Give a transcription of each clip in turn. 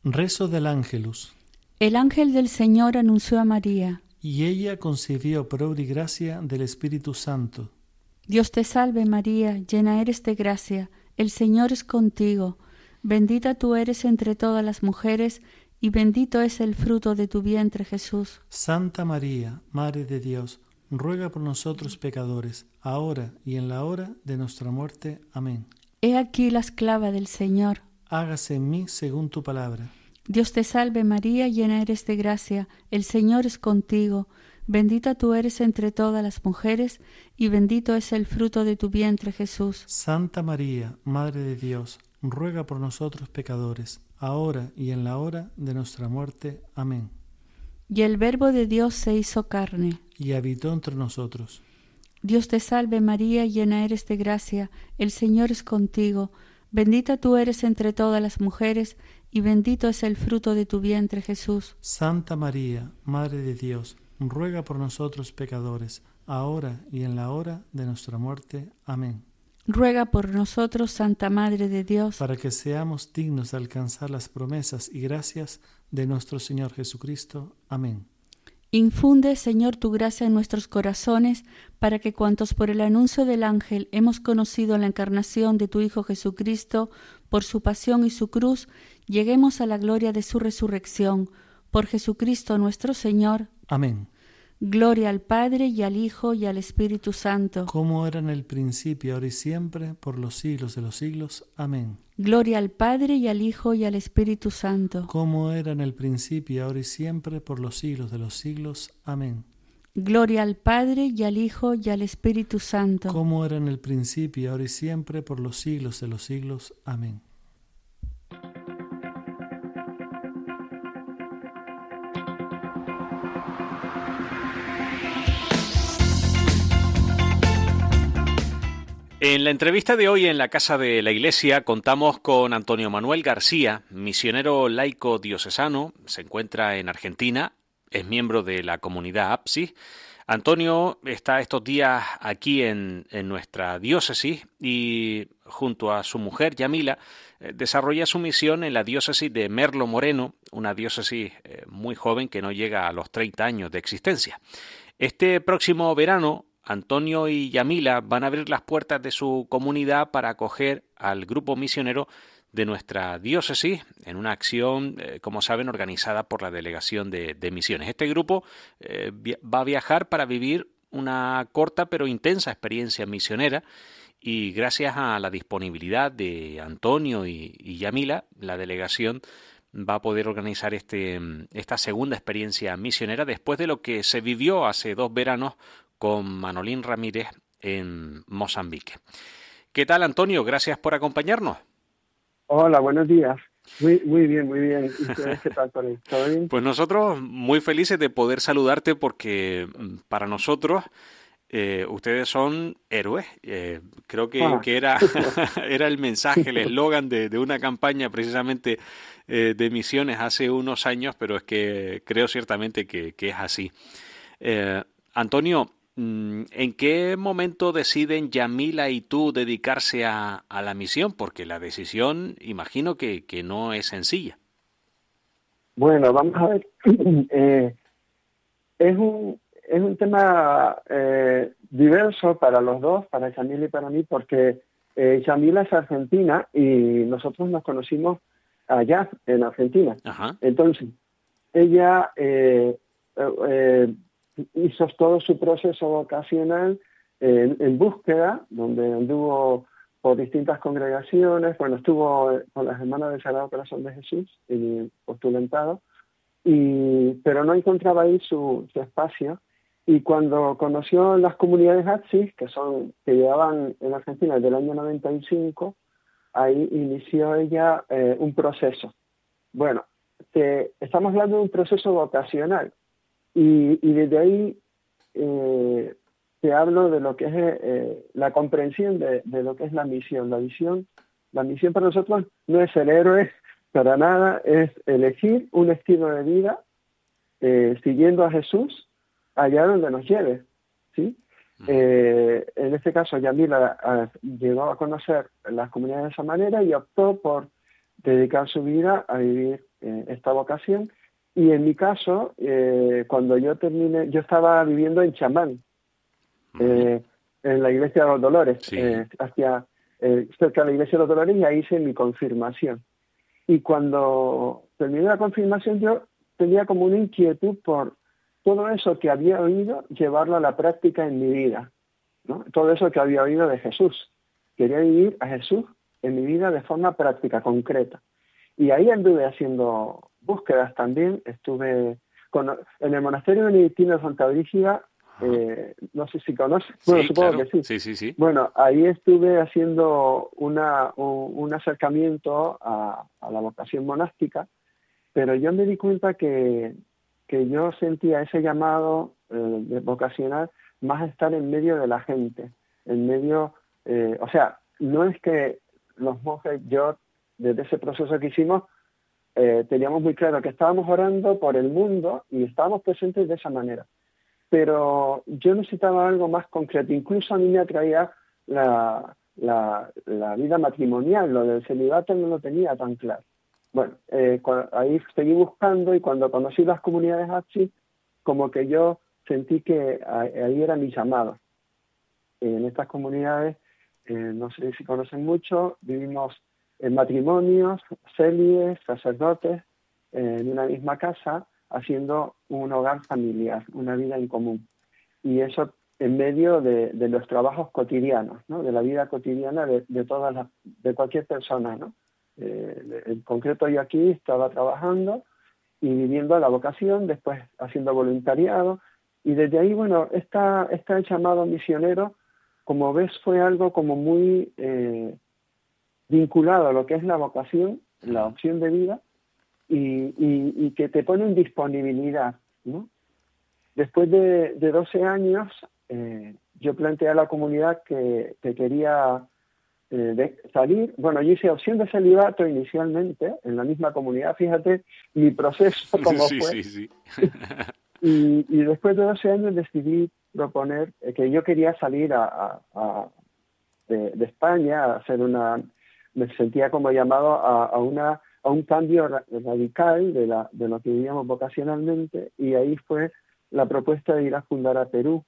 Rezo del Ángelus. El ángel del Señor anunció a María. Y ella concibió por obra y gracia del Espíritu Santo. Dios te salve María, llena eres de gracia, el Señor es contigo. Bendita tú eres entre todas las mujeres, y bendito es el fruto de tu vientre Jesús. Santa María, Madre de Dios, ruega por nosotros pecadores, ahora y en la hora de nuestra muerte. Amén. He aquí la esclava del Señor. Hágase en mí según tu palabra. Dios te salve María, llena eres de gracia, el Señor es contigo. Bendita tú eres entre todas las mujeres, y bendito es el fruto de tu vientre Jesús. Santa María, Madre de Dios, ruega por nosotros pecadores, ahora y en la hora de nuestra muerte. Amén. Y el Verbo de Dios se hizo carne. Y habitó entre nosotros. Dios te salve María, llena eres de gracia, el Señor es contigo. Bendita tú eres entre todas las mujeres, y bendito es el fruto de tu vientre Jesús. Santa María, Madre de Dios, ruega por nosotros pecadores, ahora y en la hora de nuestra muerte. Amén. Ruega por nosotros, Santa Madre de Dios, para que seamos dignos de alcanzar las promesas y gracias de nuestro Señor Jesucristo. Amén. Infunde, Señor, tu gracia en nuestros corazones, para que cuantos por el anuncio del ángel hemos conocido la encarnación de tu Hijo Jesucristo, por su pasión y su cruz, lleguemos a la gloria de su resurrección. Por Jesucristo nuestro Señor. Amén. Gloria al Padre, y al Hijo, y al Espíritu Santo. Como era en el principio, ahora y siempre, por los siglos de los siglos. Amén. Gloria al Padre, y al Hijo, y al Espíritu Santo. Como era en el principio, ahora y siempre, por los siglos de los siglos. Amén. Gloria al Padre, y al Hijo, y al Espíritu Santo. Como era en el principio, ahora y siempre, por los siglos de los siglos. Amén. En la entrevista de hoy en la Casa de la Iglesia contamos con Antonio Manuel García, misionero laico diocesano, se encuentra en Argentina, es miembro de la comunidad APSIS. Antonio está estos días aquí en nuestra diócesis y junto a su mujer Yamila desarrolla su misión en la diócesis de Merlo Moreno, una diócesis muy joven que no llega a los 30 años de existencia. Este próximo verano Antonio y Yamila van a abrir las puertas de su comunidad para acoger al grupo misionero de nuestra diócesis en una acción, como saben, organizada por la Delegación de Misiones. Este grupo va a viajar para vivir una corta pero intensa experiencia misionera y gracias a la disponibilidad de Antonio y Yamila, la delegación va a poder organizar esta segunda experiencia misionera después de lo que se vivió hace 2 veranos con Manolín Ramírez en Mozambique. ¿Qué tal, Antonio? Gracias por acompañarnos. Hola, buenos días. Muy bien, muy bien. ¿Y ustedes qué tal, Tony? ¿Todo bien? Pues nosotros muy felices de poder saludarte porque para nosotros ustedes son héroes. Creo que era, era el mensaje, el eslogan de una campaña precisamente de misiones hace unos años, pero es que creo ciertamente que es así. Antonio, ¿en qué momento deciden Yamila y tú dedicarse a la misión? Porque la decisión, imagino que no es sencilla. Bueno, vamos a ver. Es un tema diverso para los dos, para Yamila y para mí, porque Yamila es argentina y nosotros nos conocimos allá, en Argentina. Ajá. Entonces, ella hizo todo su proceso vocacional en búsqueda, donde anduvo por distintas congregaciones, bueno, estuvo con las hermanas del Sagrado Corazón de Jesús, postulantado, pero no encontraba ahí su espacio, y cuando conoció las comunidades APSIS, que llevaban en Argentina desde el año 95, ahí inició ella un proceso. Bueno, estamos hablando de un proceso vocacional, y desde ahí te hablo de lo que es la comprensión de lo que es la misión. La misión para nosotros no es ser héroes para nada, es elegir un estilo de vida siguiendo a Jesús allá donde nos lleve, ¿sí? En este caso, Yamila llegó a conocer las comunidades de esa manera y optó dedicar su vida a vivir esta vocación. Y en mi caso, cuando yo terminé, yo estaba viviendo en Chamán, en la iglesia de los Dolores, Sí. cerca de la iglesia de los Dolores, y ahí hice mi confirmación. Y cuando terminé la confirmación, yo tenía como una inquietud por todo eso que había oído, llevarlo a la práctica en mi vida, ¿no? Todo eso que había oído de Jesús. Quería vivir a Jesús en mi vida de forma práctica, concreta. Y ahí anduve haciendo búsquedas también. Estuve en el monasterio benedictino de Santa Brígida, no sé si conoces, bueno, Sí, supongo claro. que sí. Sí. Bueno, ahí estuve haciendo un acercamiento a la vocación monástica, pero yo me di cuenta que yo sentía ese llamado vocacional más estar en medio de la gente, en medio, o sea, no es que los monjes, yo desde ese proceso que hicimos, teníamos muy claro que estábamos orando por el mundo y estábamos presentes de esa manera. Pero yo necesitaba algo más concreto. Incluso a mí me atraía la vida matrimonial, lo del celibato no lo tenía tan claro. Bueno, ahí seguí buscando y cuando conocí las comunidades APSI, como que yo sentí que ahí era mi llamado. En estas comunidades, no sé si conocen mucho, vivimos en matrimonios, célibes, sacerdotes, en una misma casa, haciendo un hogar familiar, una vida en común. Y eso en medio de los trabajos cotidianos, ¿no? De la vida cotidiana de cualquier persona, ¿no? En concreto yo aquí estaba trabajando y viviendo la vocación, después haciendo voluntariado, y desde ahí, bueno, este llamado misionero, como ves, fue algo como muy vinculado a lo que es la vocación, la opción de vida, y que te pone en disponibilidad, ¿no? Después de 12 años, yo planteé a la comunidad que quería salir. Bueno, yo hice opción de celibato inicialmente en la misma comunidad, fíjate mi proceso cómo fue. Sí. Y después de 12 años decidí proponer que yo quería salir de España, a hacer me sentía como llamado a un cambio radical de lo que vivíamos vocacionalmente, y ahí fue la propuesta de ir a fundar a Perú.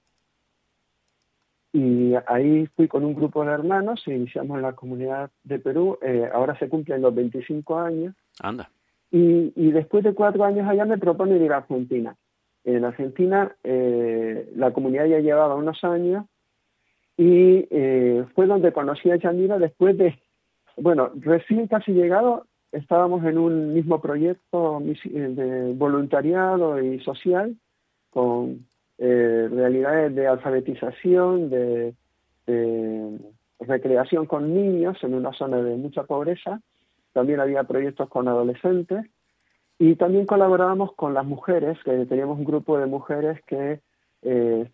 Y ahí fui con un grupo de hermanos e iniciamos la comunidad de Perú. Ahora se cumplen los 25 años. Anda. Y después de 4 años allá me proponen ir a Argentina. En Argentina la comunidad ya llevaba unos años y fue donde conocí a Yandira después de, bueno, recién casi llegado, estábamos en un mismo proyecto de voluntariado y social con realidades de alfabetización, de recreación con niños en una zona de mucha pobreza. También había proyectos con adolescentes y también colaborábamos con las mujeres, que teníamos un grupo de mujeres que se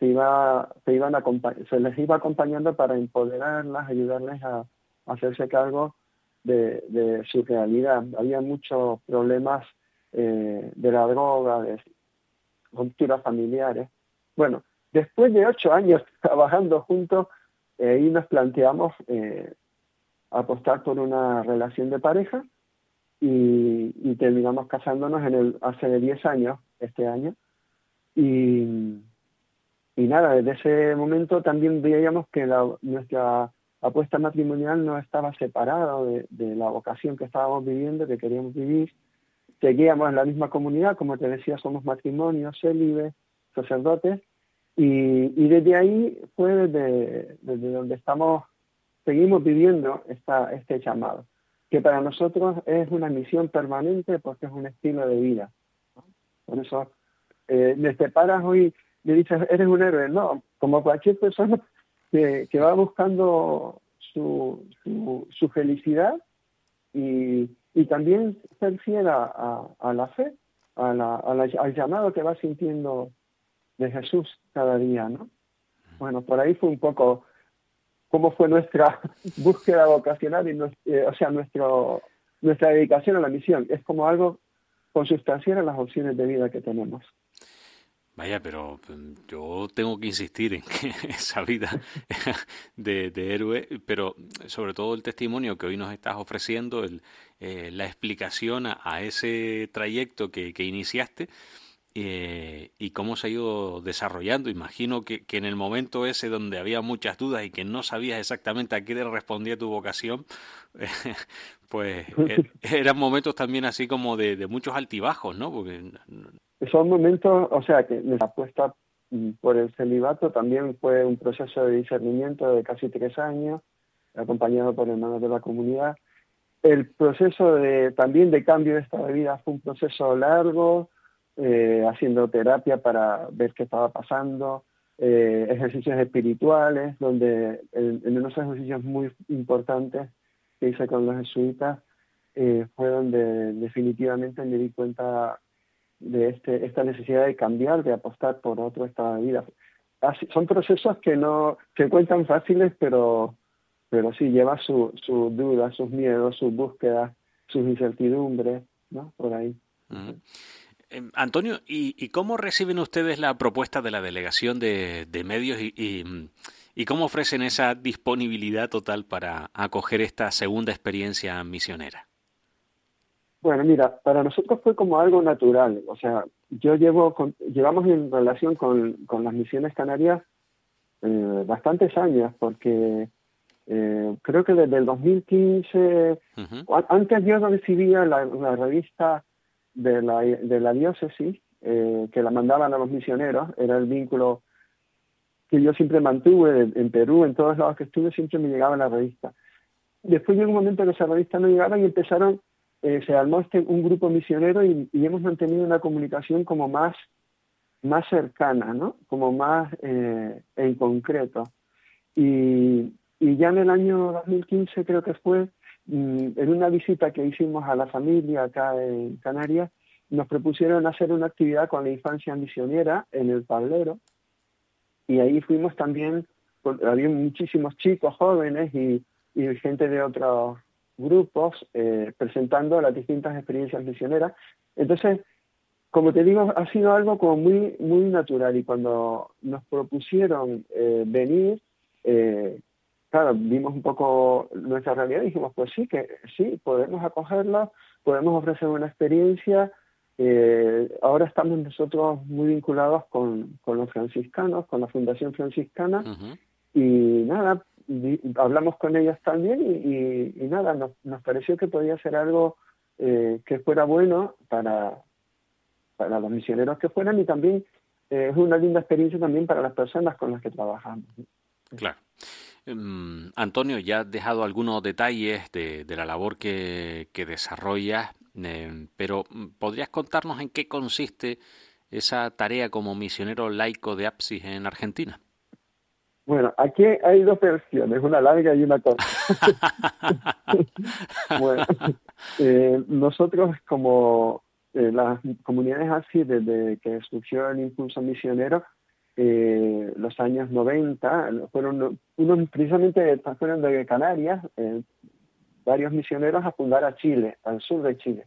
les iba acompañando para empoderarlas, ayudarles a hacerse cargo de su realidad. Había muchos problemas de la droga, de rupturas familiares. Bueno, después de 8 años trabajando juntos, ahí nos planteamos apostar por una relación de pareja y terminamos casándonos hace 10 años, este año. Y nada, desde ese momento también veíamos que nuestra apuesta matrimonial no estaba separada de la vocación que estábamos viviendo, que queríamos vivir. Seguíamos en la misma comunidad, como te decía, somos matrimonios, célibes, sacerdotes, y desde ahí fue desde donde seguimos viviendo este llamado, que para nosotros es una misión permanente porque es un estilo de vida, ¿no? Por eso te paras hoy y le dices, eres un héroe. No, como cualquier persona que va buscando su felicidad y también ser fiel a la fe, al llamado que va sintiendo de Jesús cada día, ¿no? Bueno, por ahí fue un poco cómo fue nuestra búsqueda vocacional y nuestra dedicación a la misión. Es como algo consustancial a las opciones de vida que tenemos. Vaya, pero yo tengo que insistir en que esa vida de héroe, pero sobre todo el testimonio que hoy nos estás ofreciendo, la explicación a ese trayecto que iniciaste, y cómo se ha ido desarrollando. Imagino que en el momento ese donde había muchas dudas y que no sabías exactamente a qué le respondía tu vocación, pues eran momentos también así como de muchos altibajos, ¿no? Porque Son momentos, o sea, que la apuesta por el celibato también fue un proceso de discernimiento de casi 3 años, acompañado por hermanos de la comunidad. El proceso también de cambio de estado de vida fue un proceso largo, haciendo terapia para ver qué estaba pasando, ejercicios espirituales, donde en unos ejercicios muy importantes que hice con los jesuitas, fue donde definitivamente me di cuenta de esta necesidad de cambiar, de apostar por otro estado de vida. Son procesos que no se cuentan fáciles, pero sí lleva sus dudas, sus miedos, sus búsquedas, sus incertidumbres, ¿no? Por ahí. Uh-huh. Antonio, ¿y cómo reciben ustedes la propuesta de la delegación de medios y cómo ofrecen esa disponibilidad total para acoger esta segunda experiencia misionera? Bueno, mira, para nosotros fue como algo natural. O sea, llevamos en relación con las misiones canarias bastantes años, porque creo que desde el 2015, uh-huh. Antes yo recibía la revista de la diócesis, que la mandaban a los misioneros. Era el vínculo que yo siempre mantuve en Perú, en todos lados que estuve, siempre me llegaba la revista. Después llegó un momento que esa revista no llegaba y se armó un grupo misionero y hemos mantenido una comunicación como más cercana, ¿no? Como más en concreto. Y ya en el año 2015 creo que fue, en una visita que hicimos a la familia acá en Canarias, nos propusieron hacer una actividad con la infancia misionera en el tablero, y ahí fuimos también, había muchísimos chicos jóvenes y gente de otros grupos presentando las distintas experiencias misioneras. Entonces, como te digo, ha sido algo como muy, muy natural, y cuando nos propusieron venir, claro, vimos un poco nuestra realidad y dijimos, pues sí, podemos acogerla, podemos ofrecer una experiencia. Ahora estamos nosotros muy vinculados con los franciscanos, con la Fundación Franciscana, uh-huh. Y nada, hablamos con ellos también y nada, nos pareció que podía ser algo que fuera bueno para los misioneros que fueran, y también es una linda experiencia también para las personas con las que trabajamos. Claro. Antonio, ya has dejado algunos detalles de la labor que desarrollas, pero ¿podrías contarnos en qué consiste esa tarea como misionero laico de Apsis en Argentina? Bueno, aquí hay 2 versiones, una larga y una corta. Bueno, nosotros como las comunidades Apsis, desde que surgió el impulso misionero, los años 90, fueron precisamente fueron de Canarias, varios misioneros a fundar a Chile, al sur de Chile.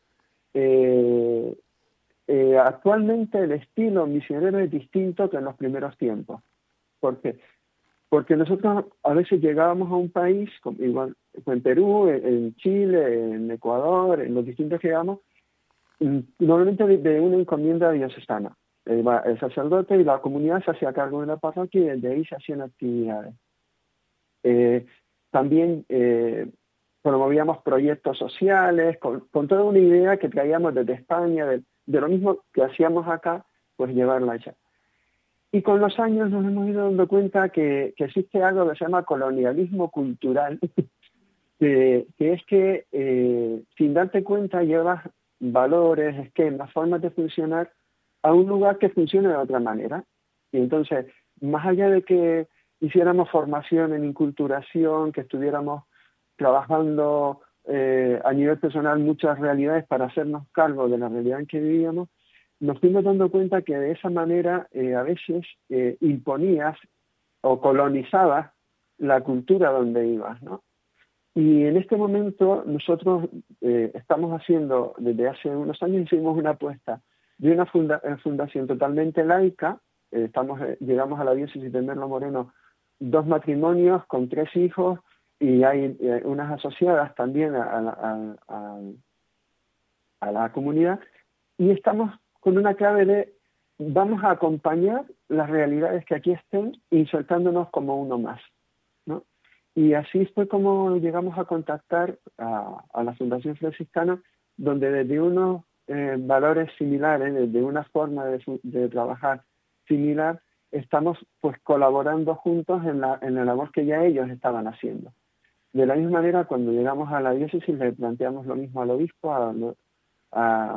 Actualmente el estilo misionero es distinto que en los primeros tiempos. ¿Por qué? Porque nosotros a veces llegábamos a un país, igual en Perú, en Chile, en Ecuador, en los distintos que llegamos, normalmente de una encomienda diocesana. El sacerdote y la comunidad se hacía cargo de la parroquia y desde ahí se hacían actividades. También promovíamos proyectos sociales, con toda una idea que traíamos desde España, de lo mismo que hacíamos acá, pues llevarla allá. Y con los años nos hemos ido dando cuenta que existe algo que se llama colonialismo cultural, que es que sin darte cuenta llevas valores, esquemas, formas de funcionar a un lugar que funciona de otra manera. Y entonces, más allá de que hiciéramos formación en inculturación, que estuviéramos trabajando a nivel personal muchas realidades para hacernos cargo de la realidad en que vivíamos, nos fuimos dando cuenta que de esa manera a veces imponías o colonizabas la cultura donde ibas, ¿no? Y en este momento nosotros estamos haciendo, desde hace unos años hicimos una apuesta de una fundación totalmente laica. Llegamos a la diócesis de Merlo Moreno 2 matrimonios con 3 hijos, y hay unas asociadas también a la comunidad, y estamos con una clave de vamos a acompañar las realidades que aquí estén, insertándonos como uno más, ¿no? Y así fue como llegamos a contactar a la Fundación Franciscana, donde desde unos valores similares, desde una forma de trabajar similar, estamos pues colaborando juntos en la labor que ya ellos estaban haciendo. De la misma manera, cuando llegamos a la diócesis le planteamos lo mismo al obispo, a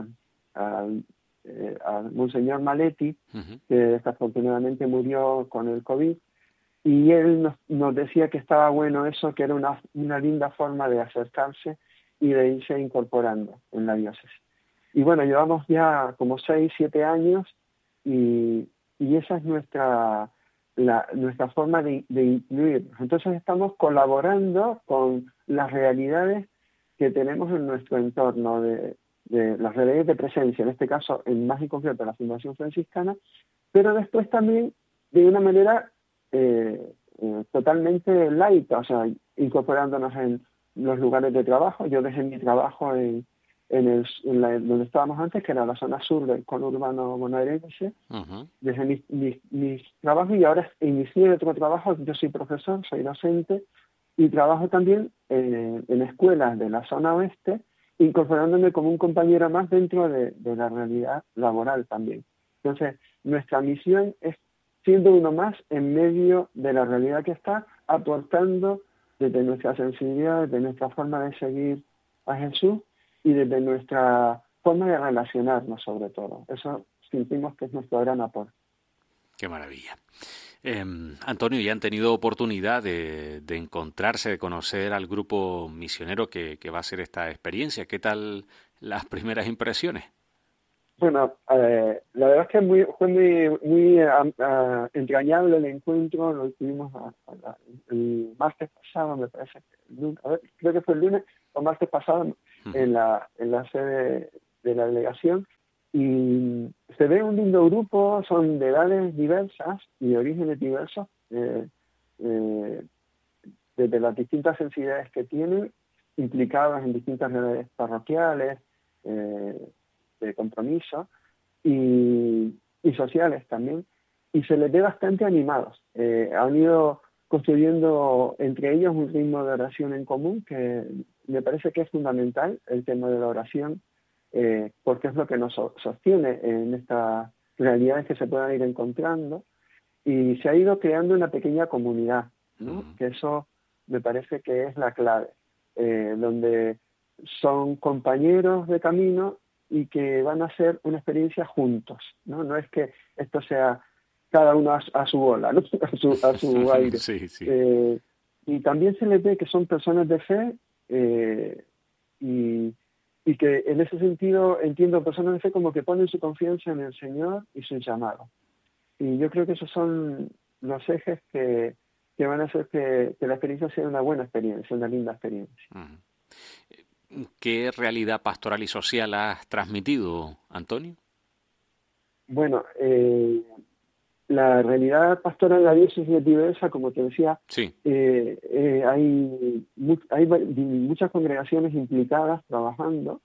Monseñor Maletti, que desafortunadamente murió con el COVID, y él nos decía que estaba bueno eso, que era una linda forma de acercarse y de irse incorporando en la diócesis. Y bueno, llevamos ya como 6, 7 años, y esa es nuestra forma de incluir. Entonces estamos colaborando con las realidades que tenemos en nuestro entorno, de las realidades de presencia, en este caso, más en concreto, la Fundación Franciscana, pero después también de una manera totalmente laica, o sea, incorporándonos en los lugares de trabajo. Yo dejé mi trabajo donde estábamos antes, que era la zona sur del conurbano bonaerense, dejé mis trabajos y ahora inicié otro trabajo. Yo soy profesor, soy docente, y trabajo también en escuelas de la zona oeste, incorporándome como un compañero más dentro de la realidad laboral también. Entonces, nuestra misión es siendo uno más en medio de la realidad que está, aportando desde nuestra sensibilidad, desde nuestra forma de seguir a Jesús y desde nuestra forma de relacionarnos sobre todo. Eso sentimos que es nuestro gran aporte. Qué maravilla. Antonio, ¿ya han tenido oportunidad de encontrarse, de conocer al grupo misionero que va a hacer esta experiencia? ¿Qué tal las primeras impresiones? Bueno, la verdad es que fue muy entrañable el encuentro. Lo tuvimos el martes pasado, me parece. Creo que fue el lunes o martes pasado en la sede de la delegación. Y se ve un lindo grupo, son de edades diversas y de orígenes diversos, desde las distintas sensibilidades que tienen, implicados en distintas redes parroquiales, de compromiso y sociales también, y se les ve bastante animados. Han ido construyendo entre ellos un ritmo de oración en común que me parece que es fundamental, el tema de la oración, porque es lo que nos sostiene en estas realidades que se puedan ir encontrando, y se ha ido creando una pequeña comunidad, ¿no? Que eso me parece que es la clave, donde son compañeros de camino y que van a hacer una experiencia juntos, ¿no? No es que esto sea cada uno a su bola, ¿no? a su aire. Sí, sí. Y también se les ve que son personas de fe, y que en ese sentido entiendo personas de fe como que ponen su confianza en el Señor y su llamado. Y yo creo que esos son los ejes que van a hacer que la experiencia sea una buena experiencia, una linda experiencia. ¿Qué realidad pastoral y social has transmitido, Antonio? Bueno, la realidad pastoral en la diócesis es diversa, como te decía. Sí. Hay muchas congregaciones implicadas trabajando,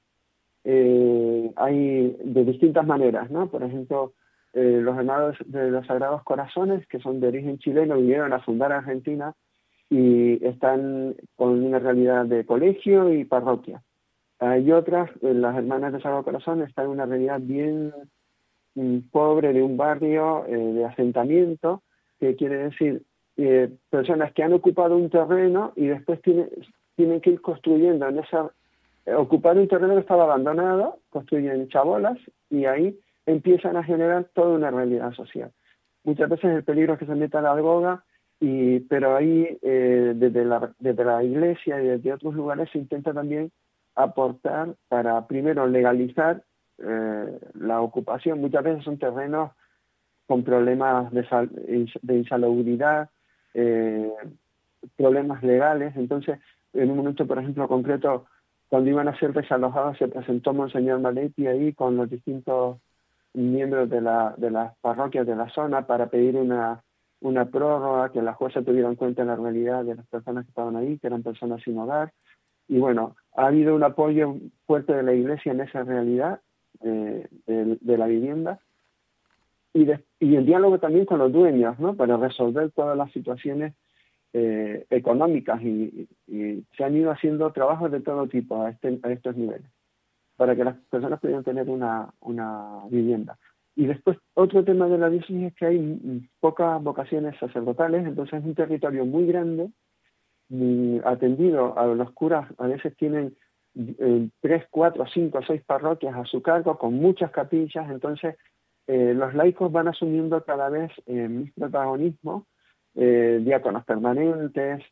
hay de distintas maneras, ¿no? Por ejemplo, los hermanos de los Sagrados Corazones, que son de origen chileno, vinieron a fundar Argentina y están con una realidad de colegio y parroquia. Hay otras, las hermanas de Sagrado Corazón están en una realidad bien pobre de un barrio de asentamiento, que quiere decir personas que han ocupado un terreno y después tienen que ir construyendo en ocupar un terreno que estaba abandonado, construyen chabolas y ahí empiezan a generar toda una realidad social. Muchas veces el peligro es que se meta la droga, pero ahí desde la iglesia y desde otros lugares se intenta también aportar para primero legalizar la ocupación. Muchas veces son terrenos con problemas de insalubridad, problemas legales. Entonces, en un momento, por ejemplo, concreto, cuando iban a ser desalojados, se presentó Monseñor Maletti ahí con los distintos miembros de las parroquias de la zona para pedir una prórroga, que la jueza tuviera en cuenta la realidad de las personas que estaban ahí, que eran personas sin hogar. Y bueno, ha habido un apoyo fuerte de la Iglesia en esa realidad de la vivienda, y el diálogo también con los dueños, ¿no? Para resolver todas las situaciones económicas, y se han ido haciendo trabajos de todo tipo a estos niveles, para que las personas pudieran tener una vivienda. Y después, otro tema de la diócesis es que hay pocas vocaciones sacerdotales, entonces es un territorio muy grande, atendido. A los curas a veces tienen 3, 4, 5, 6 parroquias a su cargo, con muchas capillas, entonces los laicos van asumiendo cada vez más protagonismo, diáconos permanentes,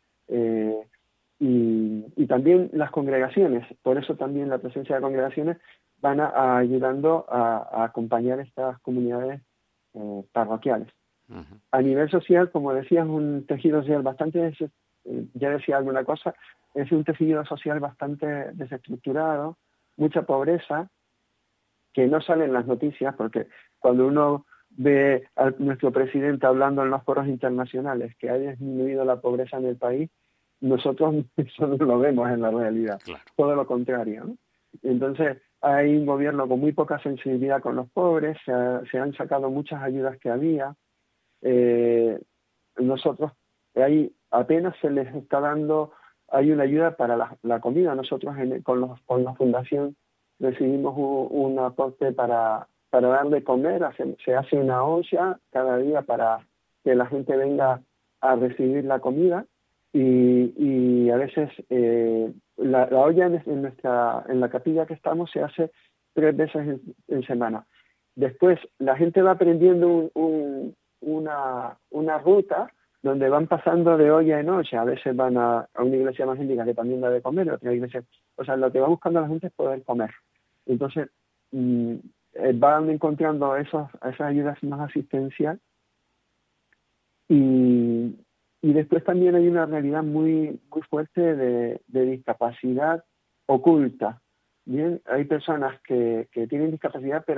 y también las congregaciones. Por eso también la presencia de congregaciones van ayudando a acompañar estas comunidades parroquiales. Uh-huh. A nivel social, como decías, un tejido social bastante, ya decía alguna cosa, es un tejido social bastante desestructurado, mucha pobreza, que no sale en las noticias, porque cuando uno ve a nuestro presidente hablando en los foros internacionales que ha disminuido la pobreza en el país, nosotros eso no lo vemos en la realidad, claro. Todo lo contrario, ¿no? Entonces hay un gobierno con muy poca sensibilidad con los pobres, se han sacado muchas ayudas que había, nosotros ahí apenas se les está dando, hay una ayuda para la comida. Nosotros con la fundación recibimos un aporte para dar de comer, se hace una olla cada día para que la gente venga a recibir la comida, y a veces la olla en la capilla que estamos se hace 3 veces en semana. Después la gente va aprendiendo una ruta donde van pasando de olla en olla. A veces van a una iglesia evangélica que también da de comer, otra iglesia. O sea, lo que va buscando la gente es poder comer. Entonces van encontrando esas ayudas más asistenciales, y después también hay una realidad muy, muy fuerte de discapacidad oculta. Bien, hay personas que tienen discapacidad, pero